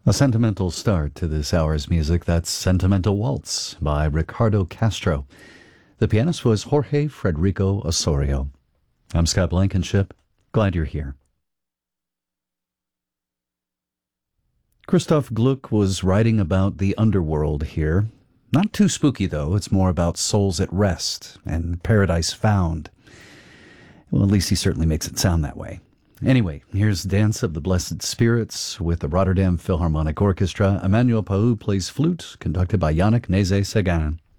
A sentimental start to this hour's music. That's Sentimental Waltz by Ricardo Castro. The pianist was Jorge Frederico Osorio. I'm Scott Blankenship. Glad you're here. Christoph Gluck was writing about the underworld here. Not too spooky, though. It's more about souls at rest and paradise found. Well, at least he certainly makes it sound that way. Anyway, here's Dance of the Blessed Spirits with the Rotterdam Philharmonic Orchestra. Emmanuel Pau plays flute, conducted by Yannick Nézet-Séguin.